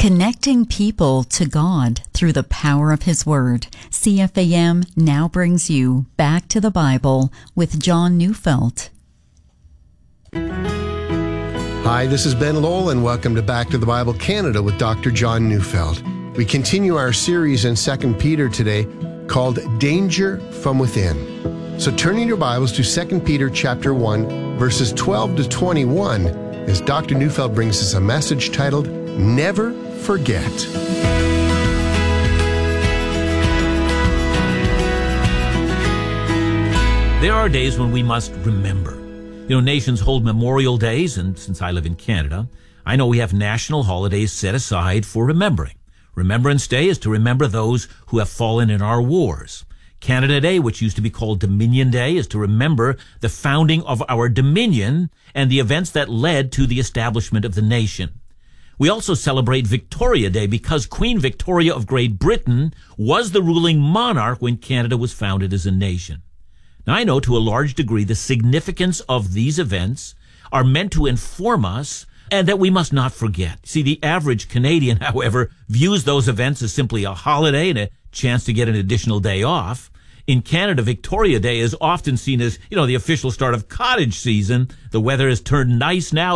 Connecting people to God through the power of His Word. CFAM now brings you Back to the Bible with John Neufeld. Hi, this is Ben Lowell, and welcome to Back to the Bible Canada with Dr. John Neufeld. We continue our series in 2 Peter today called Danger from Within. So turning your Bibles to 2 Peter chapter 1, verses 12 to 21, as Dr. Neufeld brings us a message titled, Never Forget. There are days when we must remember. Nations hold memorial days, and since I live in Canada, I know we have national holidays set aside for remembering. Remembrance Day is to remember those who have fallen in our wars. Canada Day, which used to be called Dominion Day, is to remember the founding of our Dominion and the events that led to the establishment of the nation. We also celebrate Victoria Day because Queen Victoria of Great Britain was the ruling monarch when Canada was founded as a nation. Now, I know to a large degree the significance of these events are meant to inform us and that we must not forget. See, the average Canadian, however, views those events as simply a holiday and a chance to get an additional day off. In Canada, Victoria Day is often seen as, the official start of cottage season. The weather has turned nice now.